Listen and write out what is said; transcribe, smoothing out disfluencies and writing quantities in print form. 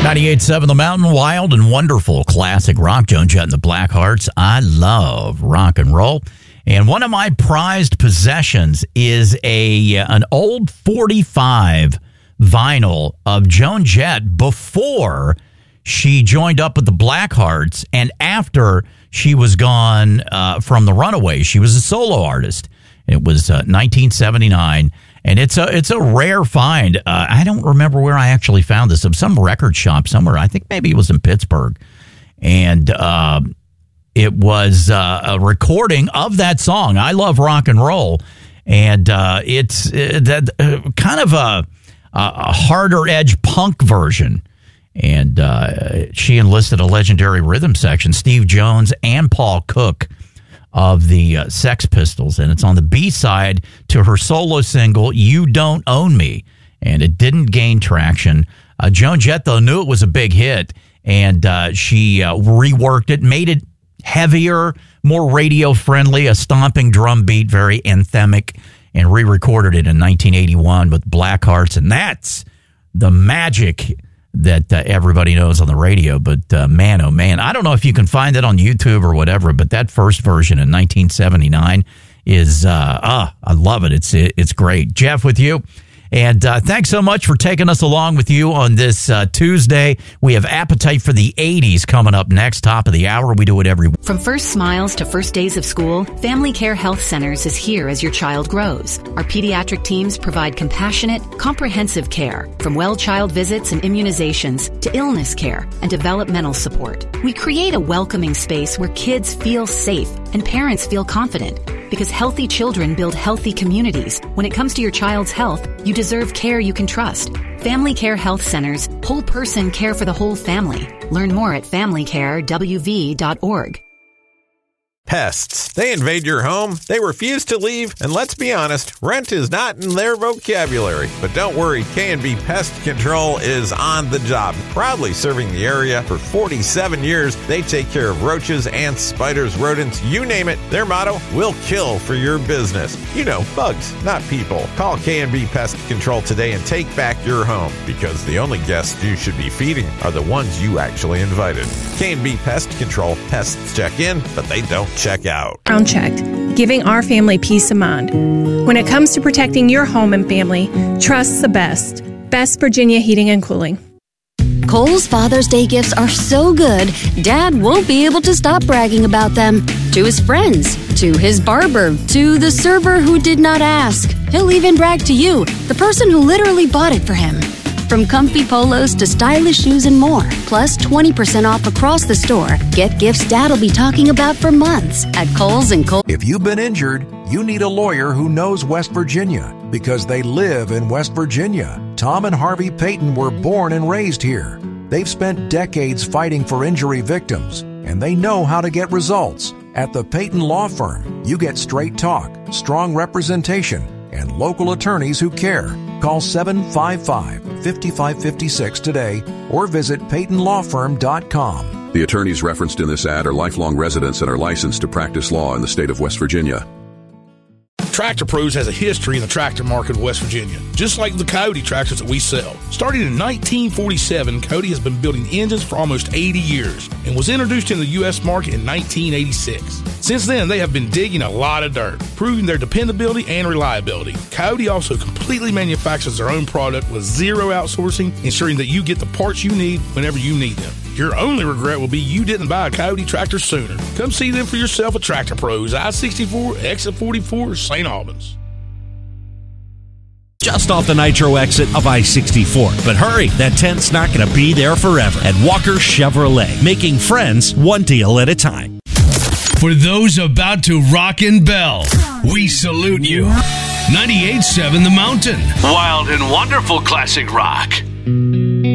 98.7 The Mountain, wild and wonderful classic rock. Joan Jett and the Blackhearts. I love rock and roll. And one of my prized possessions is an old 45 vinyl of Joan Jett before she joined up with the Blackhearts and after she was gone from the Runaways. She was a solo artist. It was 1979. And it's a rare find. I don't remember where I actually found this. Of some record shop somewhere. I think maybe it was in Pittsburgh. And it was a recording of that song, I Love Rock and Roll. And it's kind of a harder edge punk version. And she enlisted a legendary rhythm section, Steve Jones and Paul Cook of the Sex Pistols, and it's on the B-side to her solo single, You Don't Own Me, and it didn't gain traction. Joan Jett, though, knew it was a big hit, and she reworked it, made it heavier, more radio-friendly, a stomping drum beat, very anthemic, and re-recorded it in 1981 with Blackhearts, and that's the magic that everybody knows on the radio. But man, oh man, I don't know if you can find it on YouTube or whatever, but that first version in 1979 is I love it. It's great. Jeff, with you. And thanks so much for taking us along with you on this Tuesday. We have Appetite for the 80s coming up next, top of the hour. We do it every week. From first smiles to first days of school, Family Care Health Centers is here as your child grows. Our pediatric teams provide compassionate, comprehensive care, from well child visits and immunizations to illness care and developmental support. We create a welcoming space where kids feel safe and parents feel confident. Because healthy children build healthy communities. When it comes to your child's health, you deserve care you can trust. Family Care Health Centers, whole person care for the whole family. Learn more at familycarewv.org. Pests. They invade your home, they refuse to leave, and let's be honest, rent is not in their vocabulary. But don't worry, K&B Pest Control is on the job. Proudly serving the area for 47 years, they take care of roaches, ants, spiders, rodents, you name it. Their motto, we'll kill for your business. You know, bugs, not people. Call K&B Pest Control today and take back your home, because the only guests you should be feeding are the ones you actually invited. K&B Pest Control. Pests check in, but they don't check out. Ground checked, giving our family peace of mind. When it comes to protecting your home and family, trust the best. Best Virginia Heating and Cooling. Kohl's Father's Day gifts are so good, Dad won't be able to stop bragging about them. To his friends, to his barber, to the server who did not ask. He'll even brag to you, the person who literally bought it for him. From comfy polos to stylish shoes and more, plus 20% off across the store. Get gifts Dad'll be talking about for months at Kohl's and Kohl's. If you've been injured, you need a lawyer who knows West Virginia because they live in West Virginia. Tom and Harvey Payton were born and raised here. They've spent decades fighting for injury victims, and they know how to get results. At the Payton Law Firm, you get straight talk, strong representation, and local attorneys who care. Call 755-5556 today or visit PaytonLawFirm.com. The attorneys referenced in this ad are lifelong residents and are licensed to practice law in the state of West Virginia. Tractor Pros has a history in the tractor market of West Virginia, just like the Coyote tractors that we sell. Starting in 1947, Coyote has been building engines for almost 80 years and was introduced in the U.S. market in 1986. Since then, they have been digging a lot of dirt, proving their dependability and reliability. Coyote also completely manufactures their own product with zero outsourcing, ensuring that you get the parts you need whenever you need them. Your only regret will be you didn't buy a Coyote tractor sooner. Come see them for yourself at Tractor Pros, I-64, Exit 44, St. Albans. Just off the Nitro exit of I-64. But hurry, that tent's not going to be there forever at Walker Chevrolet, making friends one deal at a time. For those about to rock and bell, we salute you. 98.7 The Mountain. Wild and wonderful classic rock.